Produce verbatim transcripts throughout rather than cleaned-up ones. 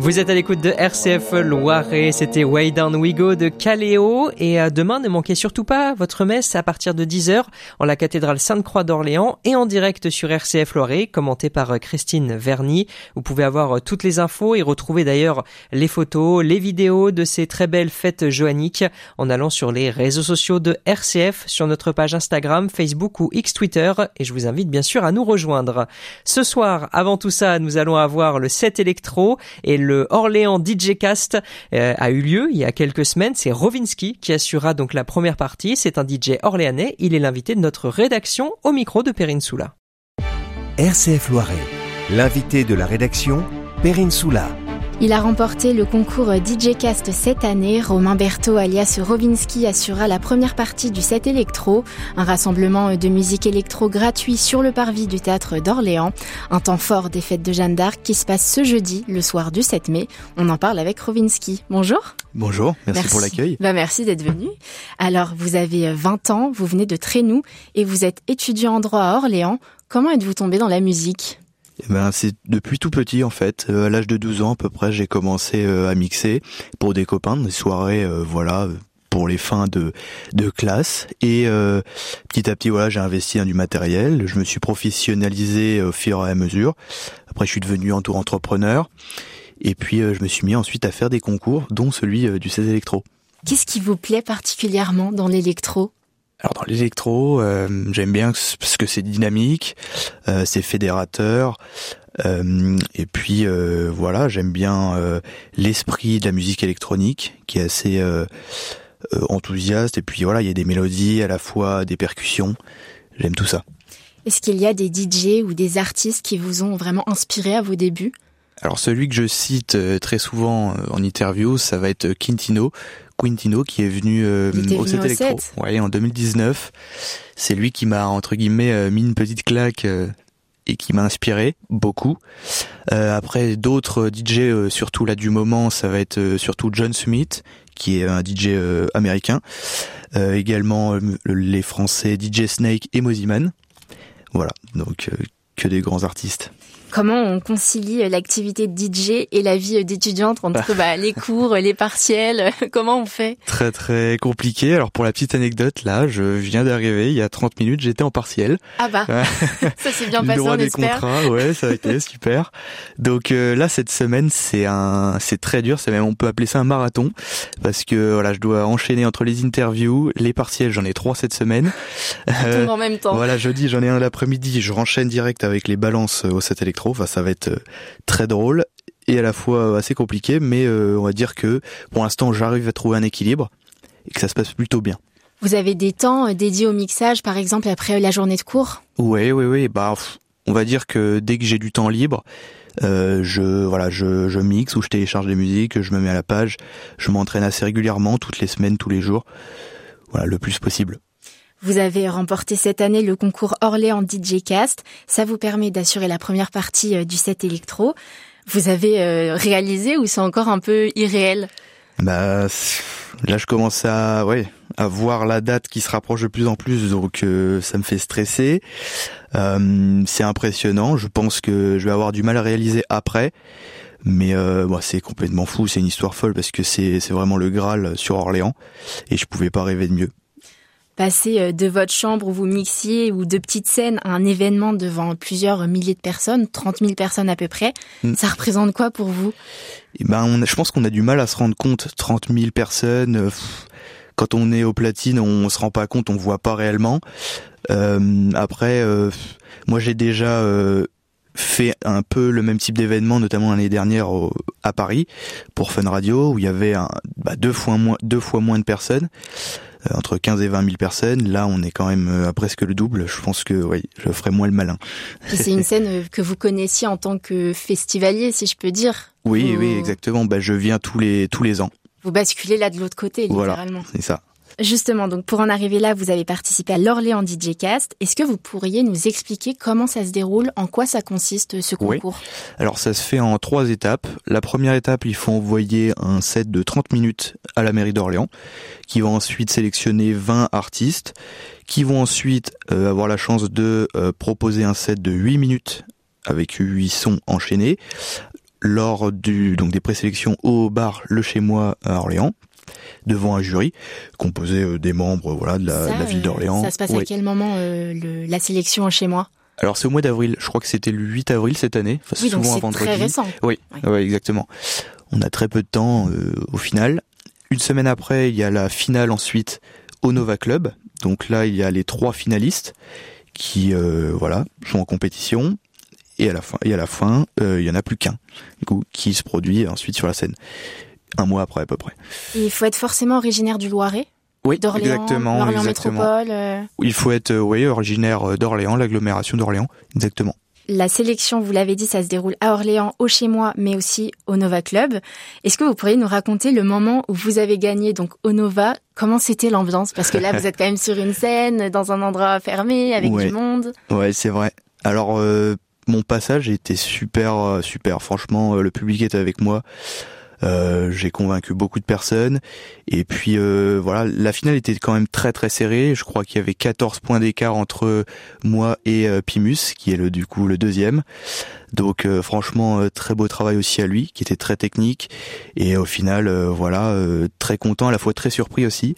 Vous êtes à l'écoute de R C F Loiret, c'était Way Down We Go de Caléo. Et demain, ne manquez surtout pas votre messe à partir de dix heures en la cathédrale Sainte-Croix d'Orléans et en direct sur R C F Loiret, commenté par Christine Verny. Vous pouvez avoir toutes les infos et retrouver d'ailleurs les photos, les vidéos de ces très belles fêtes joanniques en allant sur les réseaux sociaux de R C F, sur notre page Instagram, Facebook ou X Twitter. Et je vous invite bien sûr à nous rejoindre. Ce soir, avant tout ça, nous allons avoir le set électro et le Orléans D J Cast euh, a eu lieu il y a quelques semaines. C'est Rovinski qui assurera donc la première partie. C'est un D J orléanais. Il est l'invité de notre rédaction au micro de Perrine Soula. R C F Loiret, l'invité de la rédaction, Perrine Soula. Il a remporté le concours D J Cast cette année. Romain Berthaud alias Rovinski assurera la première partie du set électro, un rassemblement de musique électro gratuit sur le parvis du théâtre d'Orléans. Un temps fort des fêtes de Jeanne d'Arc qui se passe ce jeudi, le soir du sept mai. On en parle avec Rovinski. Bonjour. Bonjour, merci, merci. pour l'accueil. Bah merci d'être venu. Alors, vous avez vingt ans, vous venez de Trénoux et vous êtes étudiant en droit à Orléans. Comment êtes-vous tombé dans la musique ? Eh ben, c'est depuis tout petit en fait, euh, à l'âge de douze ans à peu près, j'ai commencé euh, à mixer pour des copains, des soirées, euh, voilà, pour les fins de de classe. Et euh, petit à petit, voilà, j'ai investi dans du matériel, je me suis professionnalisé au fur et à mesure. Après, je suis devenu auto-entrepreneur, et puis euh, je me suis mis ensuite à faire des concours, dont celui euh, du seize électro. Qu'est-ce qui vous plaît particulièrement dans l'électro ? Alors dans l'électro, euh, j'aime bien parce que c'est dynamique, euh, c'est fédérateur, euh, et puis euh, voilà, j'aime bien euh, l'esprit de la musique électronique qui est assez euh, euh, enthousiaste, et puis voilà, il y a des mélodies, à la fois des percussions, j'aime tout ça. Est-ce qu'il y a des D J ou des artistes qui vous ont vraiment inspiré à vos débuts ? Alors celui que je cite très souvent en interview, ça va être Quintino, Quintino qui est venu euh, au set électro, ouais, en deux mille dix-neuf. C'est lui qui m'a entre guillemets mis une petite claque euh, et qui m'a inspiré beaucoup. Euh, après d'autres D J, euh, surtout là du moment, ça va être euh, surtout John Smith, qui est un D J euh, américain. Euh, également euh, les Français D J Snake et Mosiman. Voilà, donc euh, que des grands artistes. Comment on concilie l'activité de D J et la vie d'étudiante entre bah, les cours, les partiels ? Comment on fait ? Très très compliqué. Alors pour la petite anecdote, là, je viens d'arriver, il y a trente minutes, j'étais en partiel. Ah bah, ça s'est bien passé, on des espère. Contrats, ouais, ça a été super. Donc euh, là, cette semaine, c'est un, c'est très dur. C'est même, on peut appeler ça un marathon, parce que voilà, je dois enchaîner entre les interviews, les partiels. J'en ai trois cette semaine. Euh, en même temps. Voilà, jeudi, j'en ai un l'après-midi. Je renchaîne direct avec les balances au set électro. Enfin, ça va être très drôle et à la fois assez compliqué, mais euh, on va dire que pour l'instant j'arrive à trouver un équilibre et que ça se passe plutôt bien. Vous avez des temps dédiés au mixage, par exemple après la journée de cours ? Oui, oui, oui. Bah, on va dire que dès que j'ai du temps libre, euh, je voilà, je, je mixe ou je télécharge des musiques, je me mets à la page, je m'entraîne assez régulièrement, toutes les semaines, tous les jours, voilà, le plus possible. Vous avez remporté cette année le concours Orléans D J Cast. Ça vous permet d'assurer la première partie du set électro. Vous avez euh, réalisé ou c'est encore un peu irréel ? Bah là, je commence à ouais à voir la date qui se rapproche de plus en plus, donc euh, ça me fait stresser. Euh, c'est impressionnant. Je pense que je vais avoir du mal à réaliser après. Mais euh, bon, c'est complètement fou. C'est une histoire folle parce que c'est c'est vraiment le Graal sur Orléans et je pouvais pas rêver de mieux. Passer de votre chambre où vous mixiez ou de petites scènes à un événement devant plusieurs milliers de personnes, trente mille personnes à peu près, mmh. ça représente quoi pour vous ? Eh ben, on a, je pense qu'on a du mal à se rendre compte. trente mille personnes, euh, pff, quand on est au platine, on se rend pas compte, on voit pas réellement. Euh, après, euh, moi j'ai déjà euh, fait un peu le même type d'événement, notamment l'année dernière au, à Paris, pour Fun Radio, où il y avait un, bah, deux fois moins, deux fois moins de personnes. Entre quinze et vingt mille personnes, là on est quand même à presque le double, je pense que oui, je ferai moins le malin. Et c'est une scène que vous connaissiez en tant que festivalier, si je peux dire. Oui, vous... oui, exactement, bah, je viens tous les, tous les ans. Vous basculez là de l'autre côté, littéralement. Voilà, c'est ça. Justement, donc pour en arriver là, vous avez participé à l'Orléans D J Cast. Est-ce que vous pourriez nous expliquer comment ça se déroule, en quoi ça consiste ce concours ? Oui. Alors ça se fait en trois étapes. La première étape, il faut envoyer un set de trente minutes à la mairie d'Orléans, qui va ensuite sélectionner vingt artistes, qui vont ensuite euh, avoir la chance de euh, proposer un set de huit minutes avec huit sons enchaînés. lors du donc des présélections au bar Le Chez Moi à Orléans, devant un jury composé euh, des membres voilà de la, ça, de la ville d'Orléans. Ça se passe ouais. à quel moment euh, le, la sélection au Chez Moi? Alors c'est au mois d'avril, je crois que c'était le huit avril cette année, enfin, oui, souvent donc un c'est vendredi. Très récent. Oui, ouais. Ouais, exactement. On a très peu de temps euh, au final. Une semaine après, il y a la finale ensuite au Nova Club. Donc là, il y a les trois finalistes qui euh, voilà sont en compétition. Et à la fin, et à la fin, euh, il y en a plus qu'un, du coup, qui se produit ensuite sur la scène. Un mois après à peu près. Et il faut être forcément originaire du Loiret. Oui, d'Orléans, exactement. Orléans exactement. Métropole. Euh... Il faut être, euh, oui, originaire d'Orléans, l'agglomération d'Orléans, exactement. La sélection, vous l'avez dit, ça se déroule à Orléans, au Chez Moi, mais aussi au Nova Club. Est-ce que vous pourriez nous raconter le moment où vous avez gagné donc au Nova? Comment c'était l'ambiance? Parce que là, vous êtes quand même sur une scène, dans un endroit fermé, avec ouais. du monde. Ouais, c'est vrai. Alors, euh, mon passage était super, super. Franchement, le public était avec moi. Euh, j'ai convaincu beaucoup de personnes et puis euh, voilà, la finale était quand même très très serrée. Je crois qu'il y avait quatorze points d'écart entre moi et euh, Pimus, qui est le du coup le deuxième. Donc euh, franchement euh, très beau travail aussi à lui, qui était très technique et au final euh, voilà euh, très content, à la fois très surpris aussi.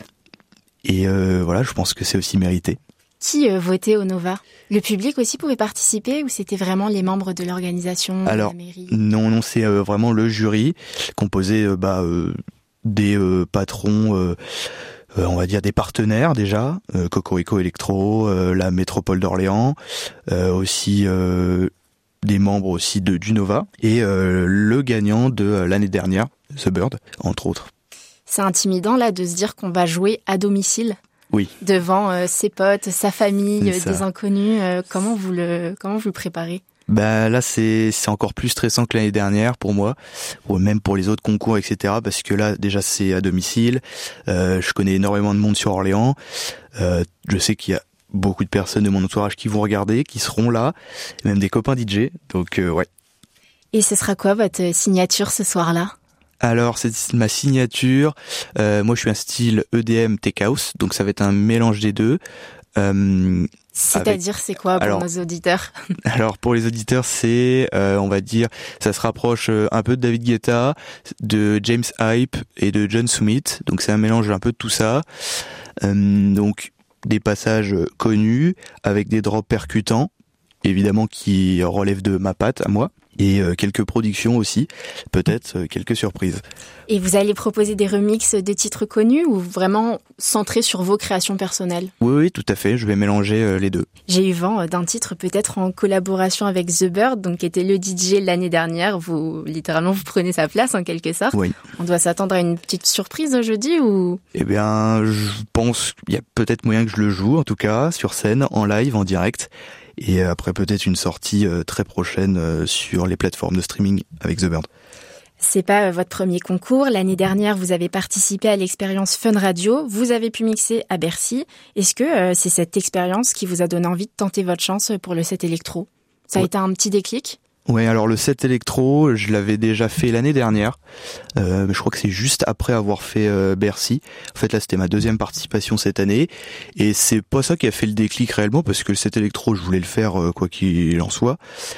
Et euh, voilà, je pense que c'est aussi mérité. Qui euh, votait au Nova? Le public aussi pouvait participer ou c'était vraiment les membres de l'organisation? Alors, de la mairie? non, non, c'est euh, vraiment le jury composé euh, bah, euh, des euh, patrons, euh, euh, on va dire des partenaires déjà, euh, Cocorico Electro, euh, la métropole d'Orléans, euh, aussi euh, des membres aussi de du Nova et euh, le gagnant de euh, l'année dernière, The Bird, entre autres. C'est intimidant là de se dire qu'on va jouer à domicile. Oui. Devant euh, ses potes, sa famille, euh, des inconnus. Euh, comment vous le comment vous le préparez? Bah là c'est c'est encore plus stressant que l'année dernière pour moi, ou même pour les autres concours et cetera. Parce que là déjà c'est à domicile. Euh, je connais énormément de monde sur Orléans. Euh, je sais qu'il y a beaucoup de personnes de mon entourage qui vont regarder, qui seront là, même des copains D J. Donc euh, ouais. Et ce sera quoi votre signature ce soir-là? Alors, c'est ma signature. Euh, moi, je suis un style E D M Tech House, donc ça va être un mélange des deux. Euh, C'est-à-dire, avec... c'est quoi pour alors, nos auditeurs? Alors, pour les auditeurs, c'est, euh, on va dire, ça se rapproche un peu de David Guetta, de James Hype et de John Summit. Donc, c'est un mélange un peu de tout ça. Euh, donc, des passages connus avec des drops percutants, évidemment, qui relèvent de ma patte à moi. Et euh, quelques productions aussi, peut-être euh, quelques surprises. Et vous allez proposer des remixes de titres connus ou vraiment centrés sur vos créations personnelles? Oui, oui, tout à fait, je vais mélanger euh, les deux. J'ai eu vent d'un titre peut-être en collaboration avec The Bird, donc qui était le D J l'année dernière. Vous, littéralement, vous prenez sa place en quelque sorte. Oui. On doit s'attendre à une petite surprise jeudi ou? Eh bien, je pense qu'il y a peut-être moyen que je le joue, en tout cas, sur scène, en live, en direct. Et après peut-être une sortie euh, très prochaine euh, sur les plateformes de streaming avec The Bird. C'est pas votre premier concours. L'année dernière, vous avez participé à l'expérience Fun Radio. Vous avez pu mixer à Bercy. Est-ce que euh, c'est cette expérience qui vous a donné envie de tenter votre chance pour le set électro? Ça a ouais. été un petit déclic? Ouais, alors le set électro, je l'avais déjà fait l'année dernière. Euh, mais je crois que c'est juste après avoir fait euh, Bercy. En fait, là, c'était ma deuxième participation cette année, et c'est pas ça qui a fait le déclic réellement, parce que le set électro, je voulais le faire euh, quoi qu'il en soit.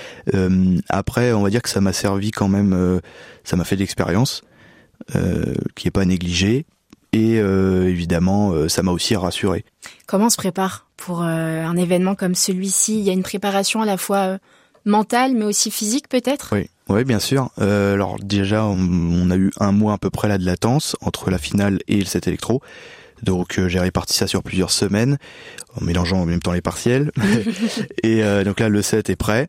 Euh, après, on va dire que ça m'a servi quand même. Euh, ça m'a fait de l'expérience euh, qui est pas négligée, et euh, évidemment, euh, ça m'a aussi rassuré. Comment on se prépare pour euh, un événement comme celui-ci? Il y a une préparation à la fois euh... mentale, mais aussi physique peut-être? Oui, oui, bien sûr. Euh, alors déjà, on, on a eu un mois à peu près là de latence entre la finale et le set électro. Donc euh, j'ai réparti ça sur plusieurs semaines, en mélangeant en même temps les partiels. Et euh, donc là, le set est prêt.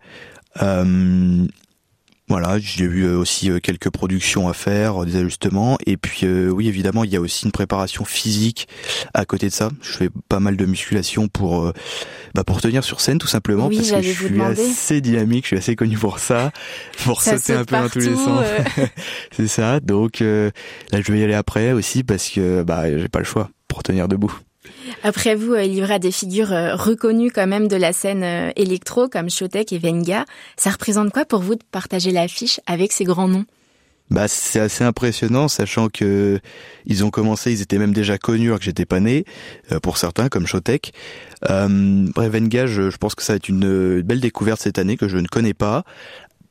Euh, Voilà, j'ai eu aussi quelques productions à faire, des ajustements, et puis euh, oui, évidemment, il y a aussi une préparation physique à côté de ça. Je fais pas mal de musculation pour euh, bah pour tenir sur scène, tout simplement, oui, parce que je suis demander. assez dynamique, je suis assez connu pour ça, pour ça sauter un peu partout, dans tous les sens. Euh... C'est ça. Donc euh, là, je vais y aller après aussi parce que bah j'ai pas le choix pour tenir debout. Après vous, il y aura des figures reconnues quand même de la scène électro comme Showtek et Venga. Ça représente quoi pour vous de partager l'affiche avec ces grands noms? Bah c'est assez impressionnant, sachant que ils ont commencé, ils étaient même déjà connus alors que j'étais pas né, euh, pour certains comme Showtek. Euh, bref, Venga, je, je pense que ça va être une belle découverte cette année que je ne connais pas.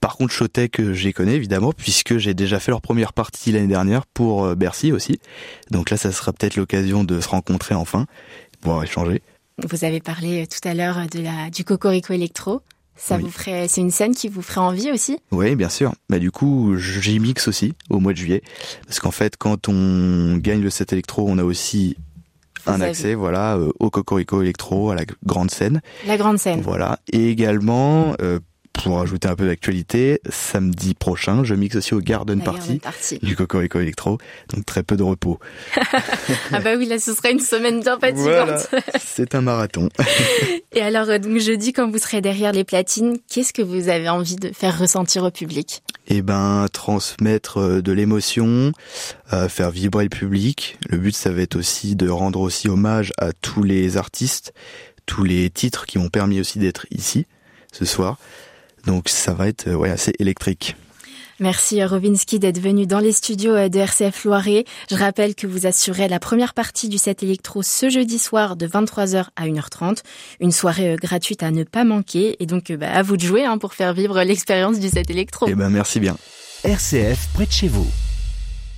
Par contre, Showtek, je les connais évidemment, puisque j'ai déjà fait leur première partie l'année dernière pour Bercy aussi. Donc là, ça sera peut-être l'occasion de se rencontrer enfin, pouvoir échanger. Vous avez parlé tout à l'heure de la du Cocorico Electro. Ça oui. vous ferait, c'est une scène qui vous ferait envie aussi ? Oui, bien sûr. Bah du coup, j'y mixe aussi au mois de juillet, parce qu'en fait, quand on gagne le set électro, on a aussi vous un avez... accès, voilà, au Cocorico Electro, à la grande scène. La grande scène. Voilà, et également. Euh, Pour ajouter un peu d'actualité, samedi prochain, je mixe aussi au Garden Party, Garden Party du Cocorico Electro, donc très peu de repos. Ah bah oui, là ce serait une semaine bien fatigante. Voilà, c'est un marathon. Et alors, donc jeudi, quand vous serez derrière les platines, qu'est-ce que vous avez envie de faire ressentir au public ? Eh ben, transmettre de l'émotion, euh, faire vibrer le public. Le but, ça va être aussi de rendre aussi hommage à tous les artistes, tous les titres qui m'ont permis aussi d'être ici ce soir. Donc ça va être ouais, assez électrique. Merci Rowinski d'être venu dans les studios de R C F Loiret. Je rappelle que vous assurez la première partie du set électro ce jeudi soir de vingt-trois heures à une heure trente. Une soirée gratuite à ne pas manquer. Et donc bah, à vous de jouer hein, pour faire vivre l'expérience du set électro. Eh ben merci bien. R C F près de chez vous.